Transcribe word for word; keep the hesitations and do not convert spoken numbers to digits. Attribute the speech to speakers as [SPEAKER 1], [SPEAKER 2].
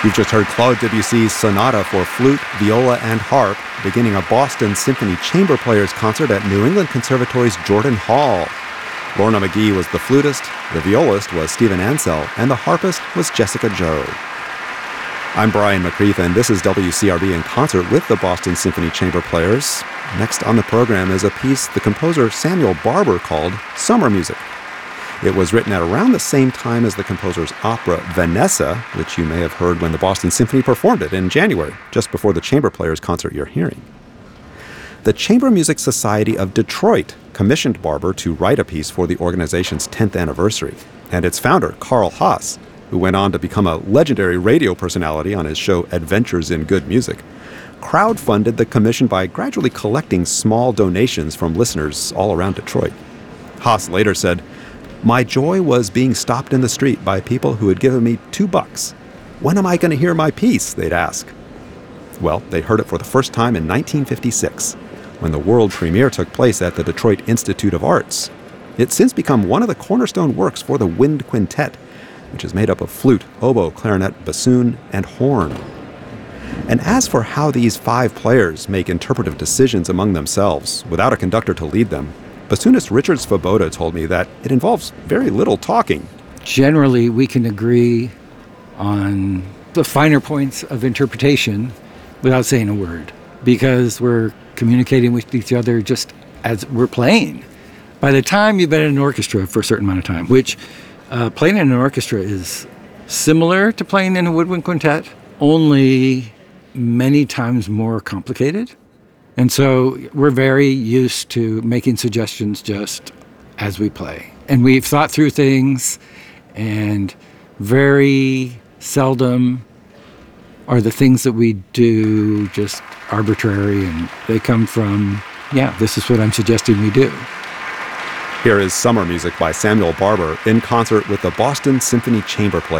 [SPEAKER 1] You've just heard Claude Debussy's Sonata for flute, viola, and harp, beginning a Boston Symphony Chamber Players concert at New England Conservatory's Jordan Hall. Lorna McGee was the flutist, the violist was Stephen Ansell, and the harpist was Jessica Joe. I'm Brian McCreath, and this is W C R B in concert with the Boston Symphony Chamber Players. Next on the program is a piece the composer Samuel Barber called Summer Music. It was written at around the same time as the composer's opera Vanessa, which you may have heard when the Boston Symphony performed it in January, just before the Chamber Players concert you're hearing. The Chamber Music Society of Detroit commissioned Barber to write a piece for the organization's tenth anniversary, and its founder, Carl Haas, who went on to become a legendary radio personality on his show Adventures in Good Music, crowdfunded the commission by gradually collecting small donations from listeners all around Detroit. Haas later said, "My joy was being stopped in the street by people who had given me two bucks. When am I going to hear my piece?" they'd ask. Well, they heard it for the first time in nineteen fifty-six, when the world premiere took place at the Detroit Institute of Arts. It's since become one of the cornerstone works for the Wind Quintet, which is made up of flute, oboe, clarinet, bassoon, and horn. And as for how these five players make interpretive decisions among themselves, without a conductor to lead them, bassoonist Richard Svoboda told me that it involves very little talking.
[SPEAKER 2] Generally, we can agree on the finer points of interpretation without saying a word, because we're communicating with each other just as we're playing. By the time you've been in an orchestra for a certain amount of time, which uh, playing in an orchestra is similar to playing in a woodwind quintet, only many times more complicated. And so we're very used to making suggestions just as we play. And we've thought through things, and very seldom are the things that we do just arbitrary, and they come from, yeah, this is what I'm suggesting we do.
[SPEAKER 1] Here is Summer Music by Samuel Barber in concert with the Boston Symphony Chamber Players.